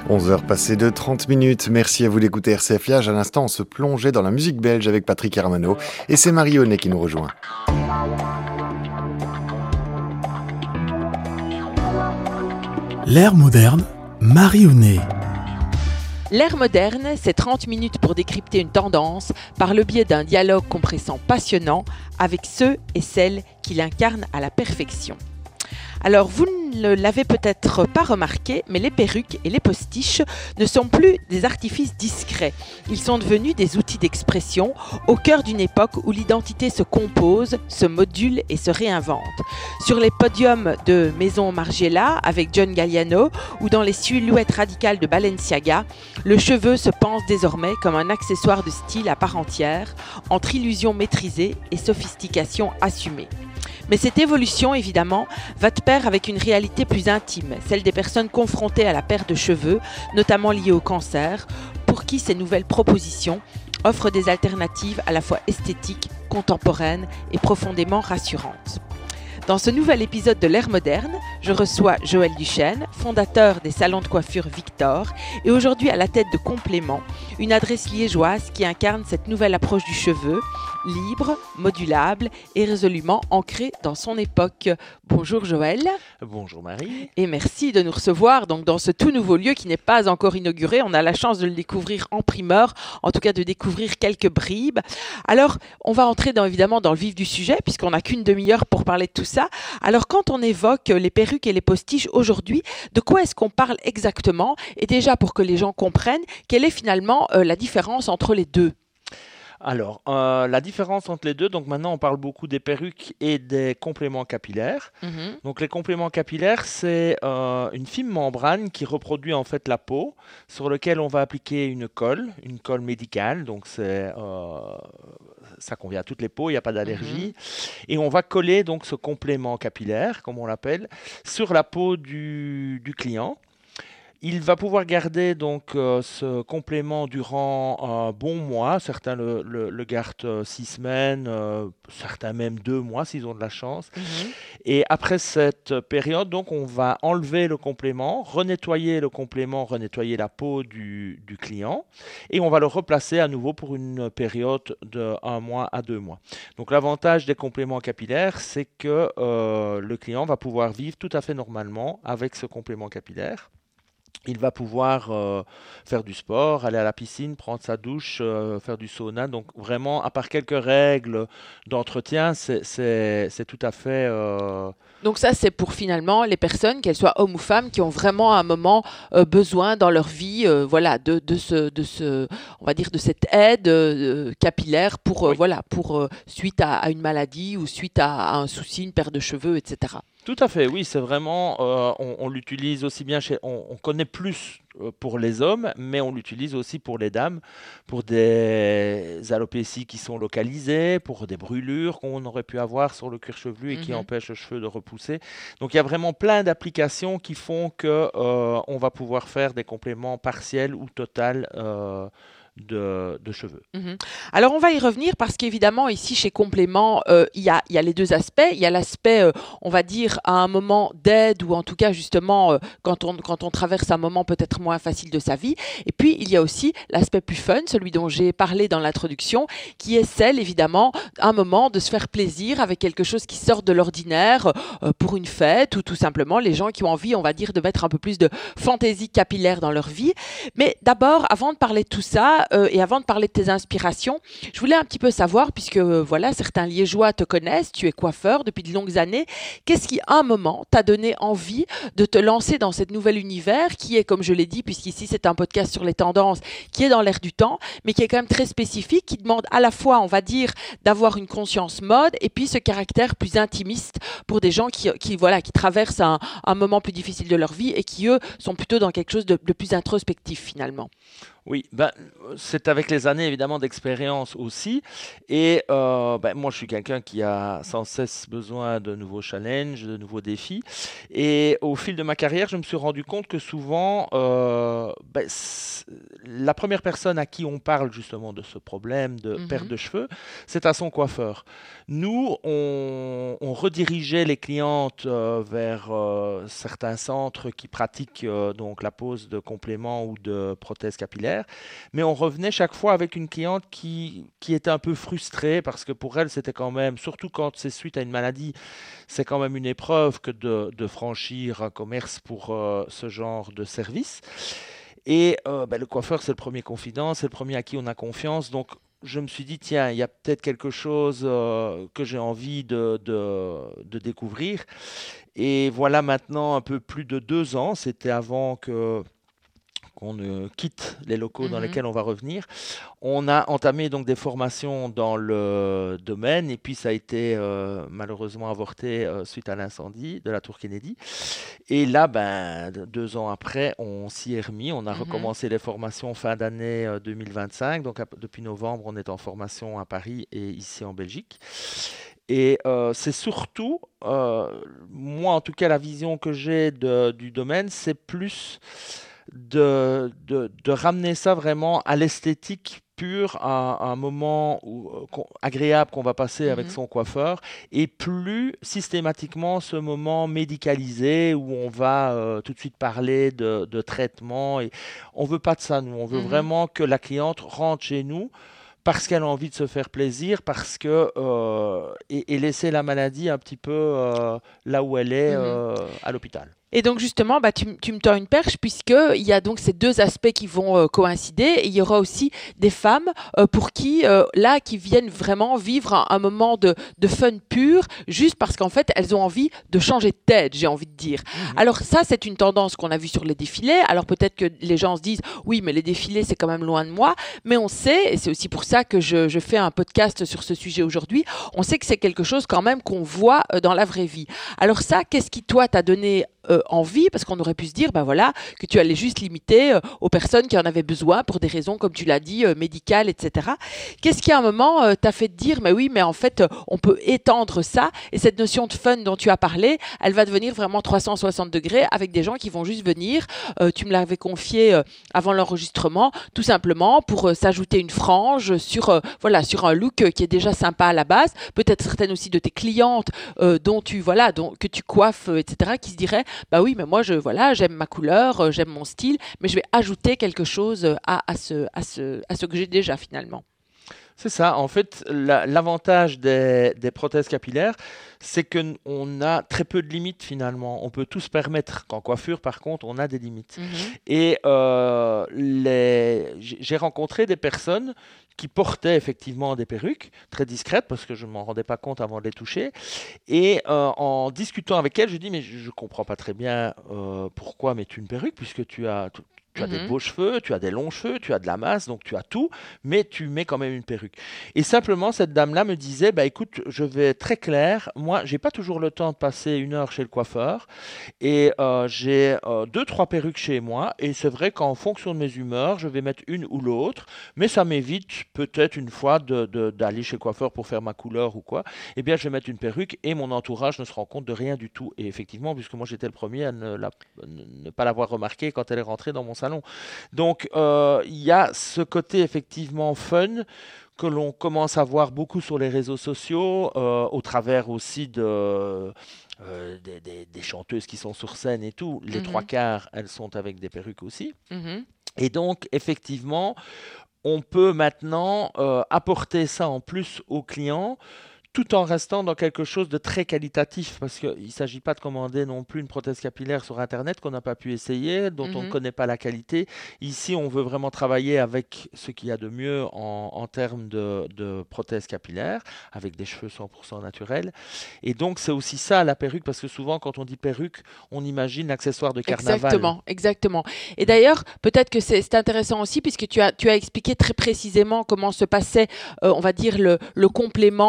11h passées de 30 minutes. Merci à vous d'écouter RCF Liage. À l'instant, on se plongeait dans la musique belge avec Patrick Hermano. Et c'est Marie Honnet qui nous rejoint. L'ère moderne, Marie Honnet. L'ère moderne, c'est 30 minutes pour décrypter une tendance par le biais d'un dialogue compressant passionnant avec ceux et celles qui l'incarnent à la perfection. Alors, vous ne l'avez peut-être pas remarqué, mais les perruques et les postiches ne sont plus des artifices discrets. Ils sont devenus des outils d'expression au cœur d'une époque où l'identité se compose, se module et se réinvente. Sur les podiums de Maison Margiela avec John Galliano ou dans les silhouettes radicales de Balenciaga, le cheveu se pense désormais comme un accessoire de style à part entière, entre illusion maîtrisée et sophistication assumée. Mais cette évolution, évidemment, va de pair avec une réalité plus intime, celle des personnes confrontées à la perte de cheveux, notamment liée au cancer, pour qui ces nouvelles propositions offrent des alternatives à la fois esthétiques, contemporaines et profondément rassurantes. Dans ce nouvel épisode de l'ère moderne, je reçois Joël Duchesne, fondateur des salons de coiffure Victor, et aujourd'hui à la tête de Complément, une adresse liégeoise qui incarne cette nouvelle approche du cheveu, libre, modulable et résolument ancrée dans son époque. Bonjour Joël. Bonjour Marie. Et merci de nous recevoir donc dans ce tout nouveau lieu qui n'est pas encore inauguré. On a la chance de le découvrir en primeur, en tout cas de découvrir quelques bribes. Alors, on va entrer évidemment dans le vif du sujet puisqu'on n'a qu'une demi-heure pour parler de tout ça. Alors, quand on évoque les perruques et les postiches aujourd'hui, de quoi est-ce qu'on parle exactement? Et déjà, pour que les gens comprennent, quelle est finalement la différence entre les deux? Alors, la différence entre les deux, donc maintenant on parle beaucoup des perruques et des compléments capillaires. Donc les compléments capillaires, c'est une fine membrane qui reproduit en fait la peau, sur laquelle on va appliquer une colle médicale, donc ça convient à toutes les peaux, il n'y a pas d'allergie. Et on va coller donc ce complément capillaire, comme on l'appelle, sur la peau du client. Il va pouvoir garder donc ce complément durant un bon mois. Certains le gardent 6 semaines, certains même 2 mois s'ils ont de la chance. Et après cette période, donc, on va enlever le complément, renettoyer la peau du client et on va le replacer à nouveau pour une période de 1 mois à 2 mois. Donc l'avantage des compléments capillaires, c'est que le client va pouvoir vivre tout à fait normalement avec ce complément capillaire. Il va pouvoir faire du sport, aller à la piscine, prendre sa douche, faire du sauna. Donc vraiment, à part quelques règles d'entretien, c'est tout à fait... Donc ça, c'est pour finalement les personnes, qu'elles soient hommes ou femmes, qui ont vraiment à un moment besoin dans leur vie, voilà, de on va dire, de cette aide capillaire pour, Oui. Suite à une maladie ou suite à un souci, une perte de cheveux, etc. Tout à fait, oui, c'est vraiment, on l'utilise aussi bien on connaît plus pour les hommes, mais on l'utilise aussi pour les dames, pour des alopécies qui sont localisées, pour des brûlures qu'on aurait pu avoir sur le cuir chevelu et qui empêchent le cheveu de repousser. Donc il y a vraiment plein d'applications qui font que on va pouvoir faire des compléments partiels ou totals de cheveux. Alors on va y revenir parce qu'évidemment ici chez Complément il y a les deux aspects. Il y a l'aspect on va dire à un moment d'aide ou en tout cas justement quand on traverse un moment peut-être moins facile de sa vie. Et puis il y a aussi l'aspect plus fun, celui dont j'ai parlé dans l'introduction, qui est celle évidemment un moment de se faire plaisir avec quelque chose qui sort de l'ordinaire pour une fête ou tout simplement les gens qui ont envie on va dire de mettre un peu plus de fantaisie capillaire dans leur vie. Mais d'abord avant de parler de tout ça et avant de parler de tes inspirations, je voulais un petit peu savoir, puisque voilà, certains Liégeois te connaissent, tu es coiffeur depuis de longues années, qu'est-ce qui, à un moment, t'a donné envie de te lancer dans cet nouvel univers qui est, comme je l'ai dit, puisqu'ici c'est un podcast sur les tendances, qui est dans l'air du temps, mais qui est quand même très spécifique, qui demande à la fois, on va dire, d'avoir une conscience mode et puis ce caractère plus intimiste pour des gens qui traversent un moment plus difficile de leur vie et qui, eux, sont plutôt dans quelque chose de plus introspectif finalement. Oui, c'est avec les années évidemment d'expérience aussi. Et moi, je suis quelqu'un qui a sans cesse besoin de nouveaux challenges, de nouveaux défis. Et au fil de ma carrière, je me suis rendu compte que souvent, la première personne à qui on parle justement de ce problème de perte de cheveux, c'est à son coiffeur. Nous, on redirigeait les clientes vers certains centres qui pratiquent donc la pose de compléments ou de prothèses capillaires. Mais on revenait chaque fois avec une cliente qui était un peu frustrée parce que pour elle, c'était quand même, surtout quand c'est suite à une maladie, c'est quand même une épreuve que de franchir un commerce pour ce genre de service. Et le coiffeur, c'est le premier confident, c'est le premier à qui on a confiance. Donc, je me suis dit, tiens, il y a peut-être quelque chose que j'ai envie de découvrir. Et voilà maintenant un peu plus de 2 ans, c'était avant qu'on ne quitte les locaux dans lesquels on va revenir. On a entamé donc des formations dans le domaine et puis ça a été malheureusement avorté suite à l'incendie de la Tour Kennedy. Et là, 2 ans après, on s'y est remis. On a recommencé les formations fin d'année 2025. Donc depuis novembre, on est en formation à Paris et ici en Belgique. Et c'est surtout, moi en tout cas, la vision que j'ai du domaine, c'est plus de ramener ça vraiment à l'esthétique pure, à un moment agréable qu'on va passer avec son coiffeur, et plus systématiquement ce moment médicalisé où on va tout de suite parler de traitement. Et on veut pas de ça, nous. On veut vraiment que la cliente rentre chez nous parce qu'elle a envie de se faire plaisir, parce que et laisser la maladie un petit peu là où elle est à l'hôpital. Et donc justement, tu me tends une perche puisqu'il y a donc ces deux aspects qui vont coïncider. Et il y aura aussi des femmes pour qui, qui viennent vraiment vivre un moment de fun pur, juste parce qu'en fait, elles ont envie de changer de tête, j'ai envie de dire. Alors ça, c'est une tendance qu'on a vue sur les défilés. Alors peut-être que les gens se disent, oui, mais les défilés, c'est quand même loin de moi. Mais on sait, et c'est aussi pour ça que je fais un podcast sur ce sujet aujourd'hui, on sait que c'est quelque chose quand même qu'on voit dans la vraie vie. Alors ça, qu'est-ce qui, toi, t'a donné envie, parce qu'on aurait pu se dire que tu allais juste limiter aux personnes qui en avaient besoin pour des raisons, comme tu l'as dit, médicales, etc. Qu'est-ce qui à un moment t'a fait te dire mais oui, mais en fait on peut étendre ça, et cette notion de fun dont tu as parlé, elle va devenir vraiment 360 degrés avec des gens qui vont juste venir, tu me l'avais confié avant l'enregistrement, tout simplement pour s'ajouter une frange sur un look qui est déjà sympa à la base, peut-être certaines aussi de tes clientes que tu coiffes, etc., qui se diraient oui, mais moi j'aime ma couleur, j'aime mon style, mais je vais ajouter quelque chose à ce que j'ai déjà finalement. C'est ça. En fait, l'avantage des prothèses capillaires, c'est qu'on a très peu de limites finalement. On peut tout se permettre. Qu'en coiffure, par contre, on a des limites. Et j'ai rencontré des personnes qui portaient effectivement des perruques très discrètes parce que je ne m'en rendais pas compte avant de les toucher. Et en discutant avec elles, je dis mais je ne comprends pas très bien pourquoi mettre une perruque puisque tu as des beaux cheveux, tu as des longs cheveux, tu as de la masse, donc tu as tout, mais tu mets quand même une perruque. Et simplement, cette dame-là me disait, écoute, je vais être très clair, moi, j'ai pas toujours le temps de passer 1 heure chez le coiffeur, et j'ai 2-3 perruques chez moi, et c'est vrai qu'en fonction de mes humeurs, je vais mettre une ou l'autre, mais ça m'évite peut-être une fois d'aller chez le coiffeur pour faire ma couleur ou quoi, eh bien, je vais mettre une perruque, et mon entourage ne se rend compte de rien du tout. Et effectivement, puisque moi, j'étais le premier à ne pas l'avoir remarqué quand elle est rentrée dans mon salon. Donc, il y a ce côté effectivement fun que l'on commence à voir beaucoup sur les réseaux sociaux, au travers aussi des chanteuses qui sont sur scène et tout. Les 3/4, elles sont avec des perruques aussi. Et donc, effectivement, on peut maintenant apporter ça en plus aux clients, tout en restant dans quelque chose de très qualitatif, parce qu'il ne s'agit pas de commander non plus une prothèse capillaire sur Internet qu'on n'a pas pu essayer, dont on ne connaît pas la qualité. Ici, on veut vraiment travailler avec ce qu'il y a de mieux en termes de prothèse capillaire, avec des cheveux 100% naturels. Et donc, c'est aussi ça, la perruque, parce que souvent, quand on dit perruque, on imagine l'accessoire de carnaval. Exactement. Et d'ailleurs, peut-être que c'est intéressant aussi, puisque tu as expliqué très précisément comment se passait, on va dire, le complément qu'on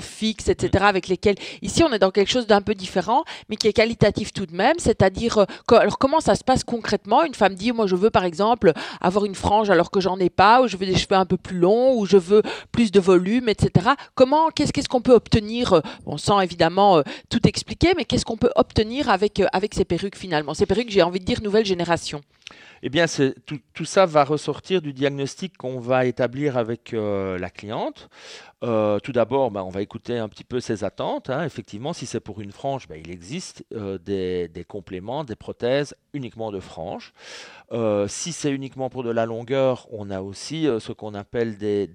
fixes, etc., avec lesquels, ici, on est dans quelque chose d'un peu différent, mais qui est qualitatif tout de même, c'est-à-dire, alors comment ça se passe concrètement? Une femme dit, moi, je veux, par exemple, avoir une frange alors que j'en ai pas, ou je veux des cheveux un peu plus longs, ou je veux plus de volume, etc. Qu'est-ce qu'on peut obtenir? On sent évidemment tout expliquer, mais qu'est-ce qu'on peut obtenir avec ces perruques finalement? Ces perruques, j'ai envie de dire, nouvelle génération. Eh bien, tout ça va ressortir du diagnostic qu'on va établir avec la cliente. Tout d'abord, on va écouter un petit peu ses attentes, hein. Effectivement, si c'est pour une frange, il existe des compléments, des prothèses uniquement de frange. Si c'est uniquement pour de la longueur, on a aussi ce qu'on appelle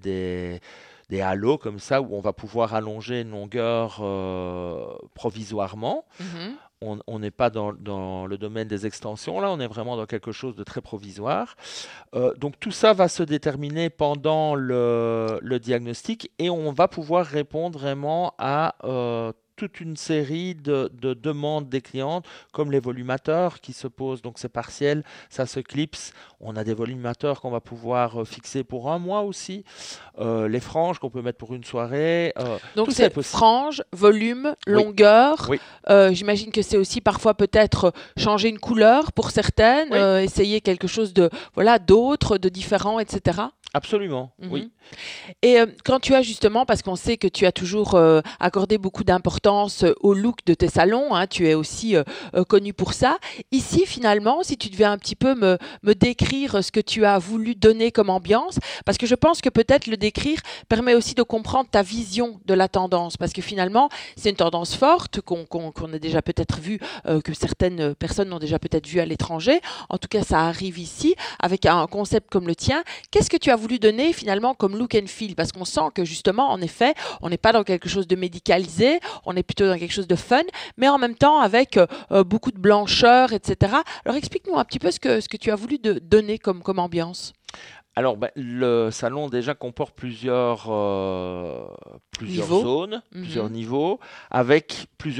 des halos comme ça, où on va pouvoir allonger une longueur provisoirement. Mhm. On n'est pas dans le domaine des extensions, là, on est vraiment dans quelque chose de très provisoire. Donc tout ça va se déterminer pendant le diagnostic et on va pouvoir répondre vraiment à toute une série de demandes des clientes, comme les volumateurs qui se posent, donc c'est partiel, ça se clipse. On a des volumateurs qu'on va pouvoir fixer pour un mois aussi, les franges qu'on peut mettre pour une soirée. Donc Tout ça est c'est possible. frange, volume, Oui, longueur. oui, J'imagine que c'est aussi parfois peut-être changer une couleur pour certaines, oui, essayer quelque chose de voilà d'autre, de différent, etc. absolument, Mhm. oui. Et quand tu as justement, parce qu'on sait que tu as toujours accordé beaucoup d'importance au look de tes salons, hein, tu es aussi connu pour ça. Ici, finalement, si tu devais un petit peu me décrire ce que tu as voulu donner comme ambiance, parce que je pense que peut-être le décrire permet aussi de comprendre ta vision de la tendance, parce que finalement, c'est une tendance forte qu'on a déjà peut-être vu, que certaines personnes ont déjà peut-être vu à l'étranger. En tout cas, ça arrive ici avec un concept comme le tien. Qu'est-ce que tu as voulu donner finalement comme look and feel? Parce qu'on sent que justement, en effet, on n'est pas dans quelque chose de médicalisé, on est plutôt dans quelque chose de fun, mais en même temps avec beaucoup de blancheur, etc. Alors explique-nous un petit peu ce que tu as voulu donner comme ambiance. Alors, le salon déjà comporte plusieurs Niveau. zones, plusieurs Mhm. niveaux, avec plusieurs